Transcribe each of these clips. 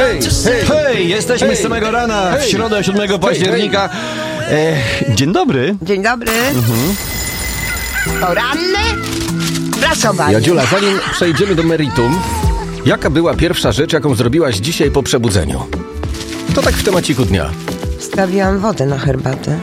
Hej, jesteśmy z samego rana, w środę 7 października. Dzień dobry. Dzień dobry. Poranne prasowanie. Jadziula, zanim przejdziemy do meritum, jaka była pierwsza rzecz, jaką zrobiłaś dzisiaj po przebudzeniu? To tak w temaciku dnia. Stawiłam wodę na herbatę.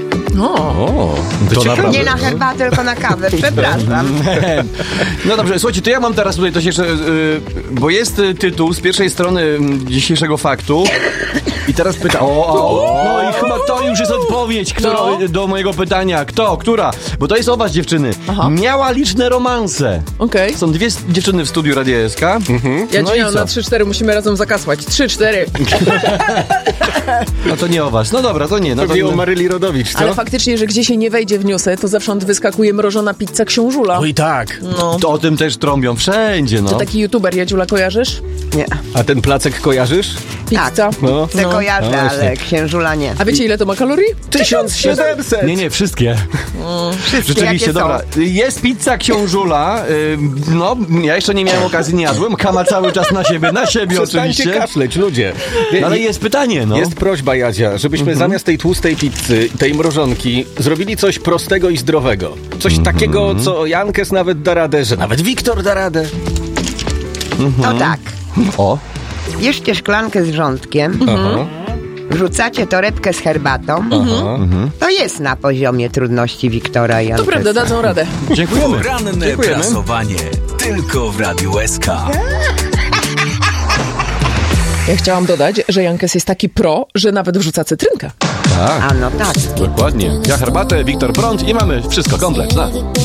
To naprawdę. Nie na herbatę, tylko na kawę. Przepraszam. No dobrze, słuchajcie, to ja mam teraz tutaj coś jeszcze, bo jest tytuł z pierwszej strony dzisiejszego faktu. I teraz pytam, no i chyba to już jest odpowiedź do mojego pytania. Która? Bo to jest o was, dziewczyny. Miała liczne romanse. Okej. Są dwie dziewczyny w studiu Radia SK. Ja No ci i na co? 3-4 musimy razem zakasłać. 3-4. No to nie o was. No dobra, to nie. No Pewnie o Maryli Rodowicz, co? Ale faktycznie, że gdzie się nie wejdzie w newsy, to zawsze wyskakuje mrożona pizza książula. Oj tak. No. To o tym też trąbią wszędzie, no. To taki youtuber, Jadziula, kojarzysz? Nie. A ten placek kojarzysz? Pizza. No. Te kojarzę, No właśnie. ale księżula nie. A wiecie, ile to ma kalorii? 1700! Nie, wszystkie. Wszystkie Rzeczywiście, jakie dobra. są. Jest pizza książula. No, ja jeszcze nie miałem okazji, nie jadłem. Kama cały czas na siebie Przestańcie oczywiście. kaszleć, ludzie. No, ale jest pytanie, no. Jest prośba, Jadzia, żebyśmy zamiast tej tłustej pizzy, tej mrożonki, zrobili coś prostego i zdrowego. Coś takiego, co Jankes nawet da radę, że nawet Wiktor da radę. To tak. O. Bierzcie szklankę z wrzątkiem, wrzucacie torebkę z herbatą. To jest na poziomie trudności Wiktora i To Jankesa. prawda, dadzą radę. Dziękujemy. Poranne prasowanie tylko w Radiu SK. Ja chciałam dodać, że Jankes jest taki pro, że nawet wrzuca cytrynkę. Tak, A no tak. dokładnie. Ja herbatę, Wiktor prąd i mamy wszystko, komplet, tak.